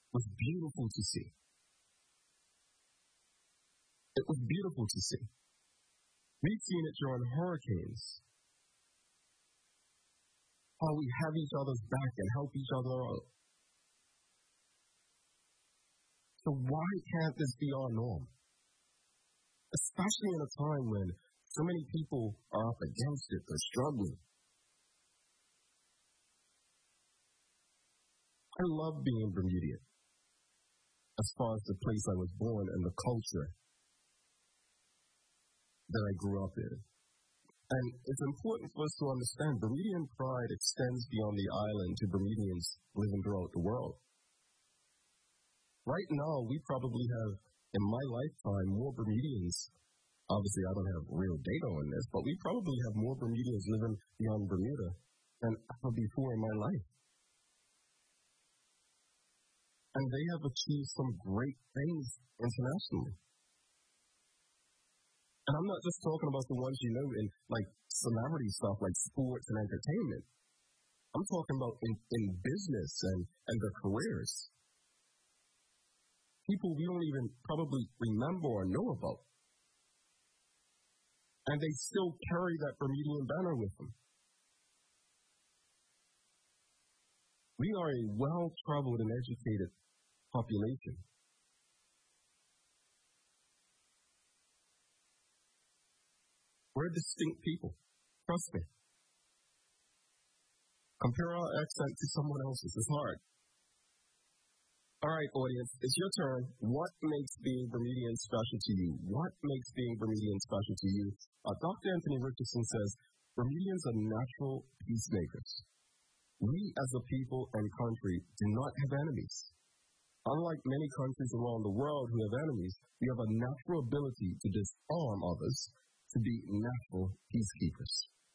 was beautiful to see. It was beautiful to see. We've seen it during hurricanes. How we have each other's back and help each other out. So why can't this be our norm? Especially in a time when so many people are up against it, they're struggling. I love being Bermudian, as far as the place I was born and the culture that I grew up in. And it's important for us to understand Bermudian pride extends beyond the island to Bermudians living throughout the world. Right now, we probably have, in my lifetime, more Bermudians. Obviously, I don't have real data on this, but we probably have more Bermudians living beyond Bermuda than ever before in my life. And they have achieved some great things internationally. And I'm not just talking about the ones you know in like celebrity stuff like sports and entertainment. I'm talking about in business and their careers. People we don't even probably remember or know about. And they still carry that Bermudian banner with them. We are a well-traveled and educated population. We're a distinct people. Trust me. Compare our accent to someone else's. It's hard. All right, audience, it's your turn. What makes being Bermudian special to you? What makes being Bermudian special to you? Dr. Anthony Richardson says, Bermudians are natural peacemakers. We as a people and country do not have enemies. Unlike many countries around the world who have enemies, we have a natural ability to disarm others, to be natural peacekeepers.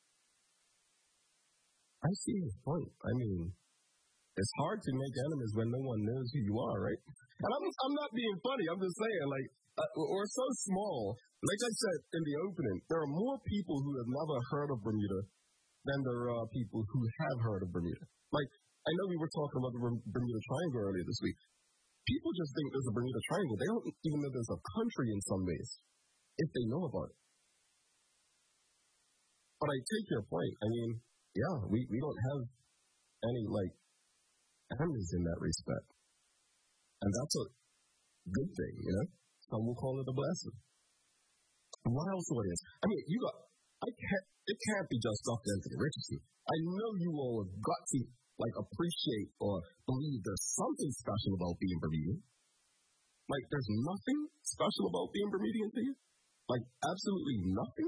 I see his point. I mean, it's hard to make enemies when no one knows who you are, right? And I'm not being funny. I'm just saying, like, we're so small. Like I said in the opening, there are more people who have never heard of Bermuda than there are people who have heard of Bermuda. Like, I know we were talking about the Bermuda Triangle earlier this week. People just think there's a Bermuda Triangle. They don't even know there's a country in some ways, if they know about it. But I take your point. I mean, yeah, we don't have any, like, enemies in that respect. And that's a good thing, you know? Some will call it a blessing. What else audience? I mean, it can't be just Dr. Anthony Richardson. I know you all have got to, like, appreciate or believe there's something special about being Bermudian. Like, there's nothing special about being Bermudian to you? Like, absolutely nothing?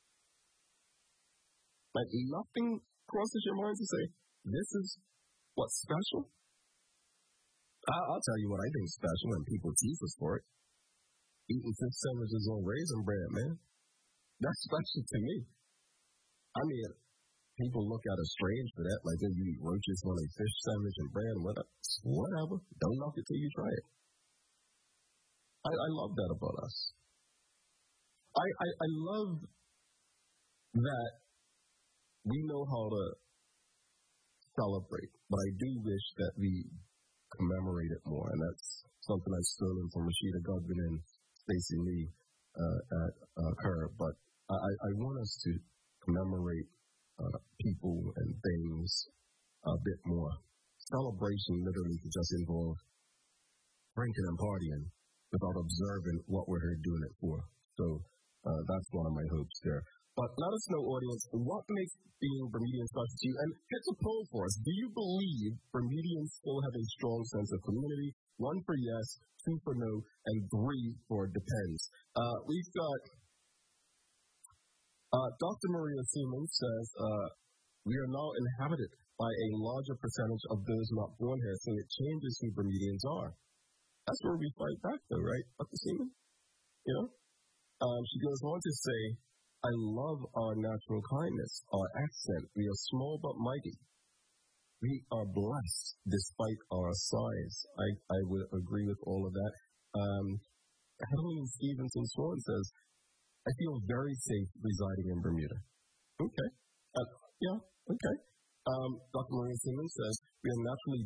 Like, nothing crosses your mind to say, this is what's special? I'll tell you what I think is special when people tease us for it. Eating fish sandwiches on raisin bread, man. That's special to me. I mean, people look at us strange for that. Like, you eat roaches on a fish sandwich and bread and whatever. Don't knock it till you try it. I love that about us. I love that we know how to celebrate, but I do wish that we commemorate it more, and that's something I've stolen from Rashida Godwin and Stacey Lee at Kerr. But I want us to commemorate people and things a bit more. Celebration literally could just involve drinking and partying without observing what we're here doing it for. So that's one of my hopes there. But let us know, audience, what makes being Bermudian special to you? And hit the poll for us. Do you believe Bermudians still have a strong sense of community? 1 for yes, 2 for no, and 3 for depends. We've got Dr. Maria Siemens says, we are now inhabited by a larger percentage of those not born here, so it changes who Bermudians are. That's where we fight back, though, right, Dr. Siemens? You know? She goes on to say, I love our natural kindness, our accent. We are small but mighty. We are blessed despite our size. I would agree with all of that. Helen Stevenson Swan says, I feel very safe residing in Bermuda. Okay. Yeah, okay. Dr. Maria Siemens says, we are naturally